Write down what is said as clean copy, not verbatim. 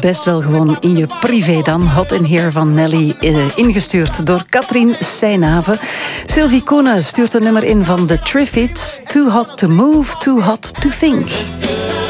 best wel gewoon in je privé dan. Hot in Here van Nelly, ingestuurd door Katrien Seijnave. Sylvie Koenen stuurt een nummer in van The Triffids. Too hot to move, too hot to think.